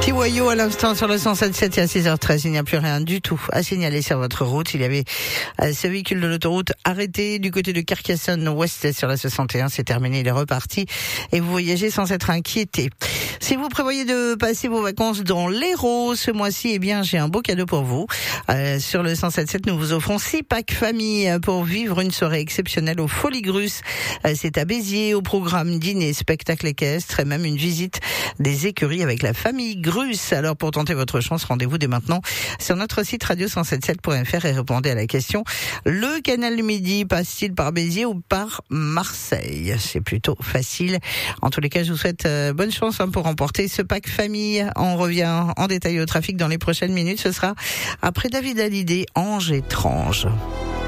Petit Wayo à l'instant sur le 107.7 et à 6h13. Il n'y a plus rien du tout à signaler sur votre route. Il y avait ce véhicule de l'autoroute arrêté du côté de Carcassonne-Ouest sur la 61. C'est terminé, il est reparti et vous voyagez sans être inquiété. Si vous prévoyez de passer vos vacances dans l'Hérault ce mois-ci, eh bien, j'ai un beau cadeau pour vous. Sur le 107.7, nous vous offrons 6 packs famille pour vivre une soirée exceptionnelle au Folies Grus. C'est à Béziers, au programme dîner, spectacle équestre et même une visite des écuries avec la famille Grus. Alors, pour tenter votre chance, rendez-vous dès maintenant sur notre site radio177.fr et répondez à la question: le canal du Midi passe-t-il par Béziers ou par Marseille? C'est plutôt facile. En tous les cas, je vous souhaite bonne chance pour remporter ce pack famille. On revient en détail au trafic dans les prochaines minutes. Ce sera après David Hallyday, Ange étrange.